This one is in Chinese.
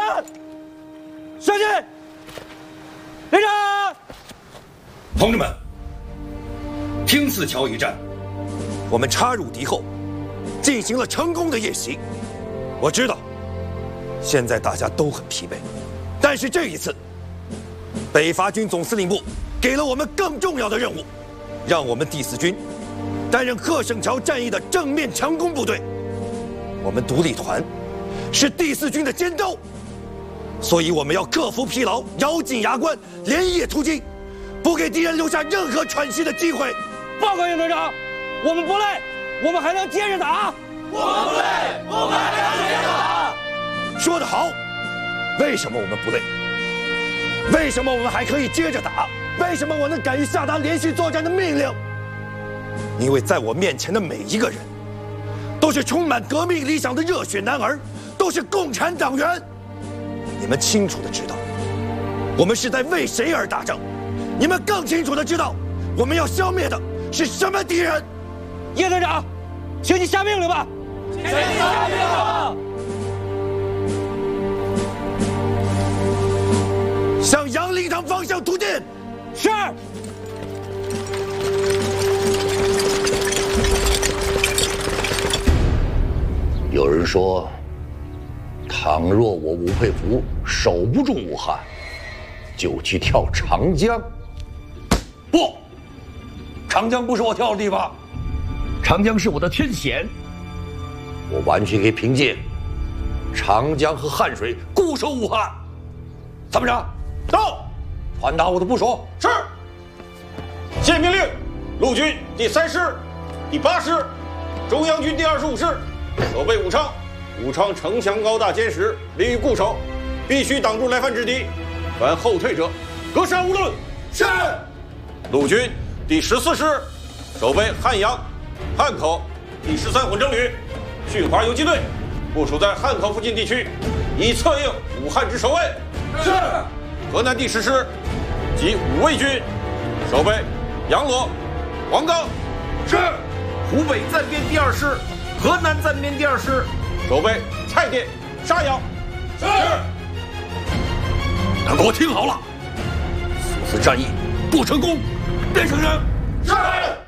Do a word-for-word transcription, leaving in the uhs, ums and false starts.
上去！连长， 同志们，汀泗桥一战，我们插入敌后，进行了成功的夜袭。我知道，现在大家都很疲惫，但是这一次，北伐军总司令部给了我们更重要的任务，让我们第四军担任贺胜桥战役的正面强攻部队。我们独立团是第四军的尖刀。 所以我们要克服疲劳，咬紧牙关，连夜突击，不给敌人留下任何喘息的机会。 报告营团长，我们不累，我们还能接着打。 我们不累，我们还能接着打。 说得好，为什么我们不累？为什么我们还可以接着打？为什么我能敢于下达连续作战的命令？因为在我面前的每一个人，都是充满革命理想的热血男儿，都是共产党员。 你们清楚的知道，我们是在为谁而打仗；你们更清楚的知道，我们要消灭的是什么敌人。 叶团长，请你下命令吧。 请你下命令。 向杨林堂方向突进。 是。 有人说。 倘若我吴佩孚守不住武汉，就去跳长江。不，长江不是我跳的地方，长江是我的天险。我完全可以凭借长江和汉水固守武汉。参谋长，到，传达我的部署。 是。现命令，陆军第三师、第八师、中央军第二十五师守备武昌。 武昌城墙高大坚实，立于固守，必须挡住来犯之敌。凡后退者，格杀勿论。 是。 陆军第十四师守备汉阳、汉口第十三混成旅、训华游击队，部署在汉口附近地区，以策应武汉之守卫。 是。 河南第十师及五卫军守备阳罗、黄冈。 是。 湖北暂编第二师、河南暂编第二师。 守备蔡甸、沙阳。 是。 都给我听好了，此次战役不成功，便承认。 是。